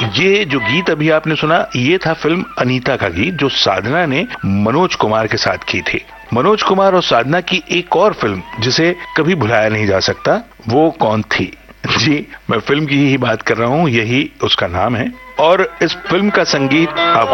ये जो गीत अभी आपने सुना, ये था फिल्म अनीता का गीत, जो साधना ने मनोज कुमार के साथ की थी। मनोज कुमार और साधना की एक और फिल्म जिसे कभी भुलाया नहीं जा सकता, वो कौन थी? जी, मैं फिल्म की ही बात कर रहा हूँ, यही उसका नाम है। और इस फिल्म का संगीत आपको